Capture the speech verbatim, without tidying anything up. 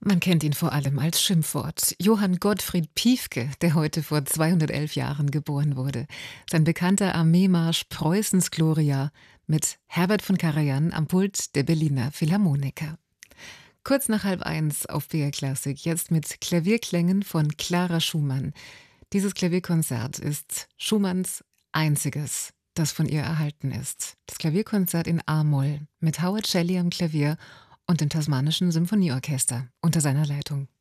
Man kennt ihn vor allem als Schimpfwort. Johann Gottfried Piefke, der heute vor zweihundertelf Jahren geboren wurde. Sein bekannter Armeemarsch Preußens Gloria mit Herbert von Karajan am Pult der Berliner Philharmoniker. Kurz nach halb eins auf B R Klassik, jetzt mit Klavierklängen von Clara Schumann. Dieses Klavierkonzert ist Schumanns einziges, das von ihr erhalten ist. Das Klavierkonzert in A-Moll mit Howard Shelley am Klavier und dem Tasmanischen Symphonieorchester unter seiner Leitung.